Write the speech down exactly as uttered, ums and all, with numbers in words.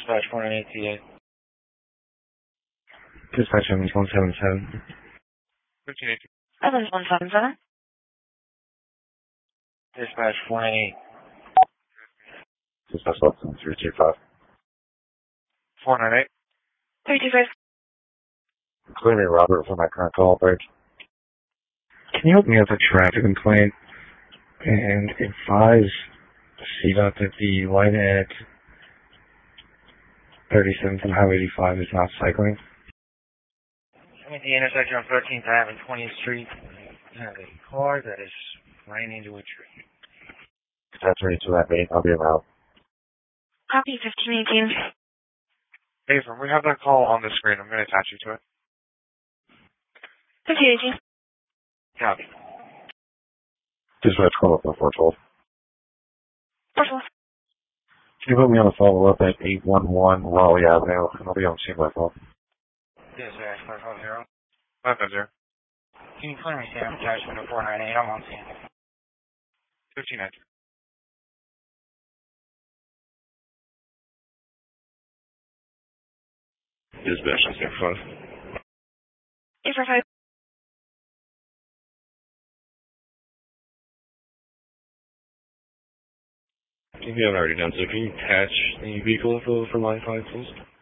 Dispatch four nine eight T A. Dispatch Evans one seven seven. fifteen eighteen. Evans one seven seven. Dispatch four nine eight. Dispatch Lexington three two five. four nine eight. three two five. Clear me, Robert, for my current call break. Can you help me with a traffic complaint and advise C D O T that the light at thirty-seventh and Highway eighty-five is not cycling? I'm at the intersection of thirteenth Avenue and twentieth Street. I have a car that is running into a tree. That's ready to that meeting. I'll be around. Copy fifteen eighteen. Ava, we have that call on the screen. I'm going to attach you to it. fifteen eighteen. Copy. Dispatch call up for four twelve. four twelve. Can you put me on a follow-up at eight one one Raleigh Avenue, and I'll be on scene by phone? Dispatch five five zero. five five zero. Can you clear me, Sam? Attachment to four nine eight. I'm on scene. fifteen eighteen. Dispatch six five. eight four five. If you haven't already done so, can you attach the vehicle info for line five, please?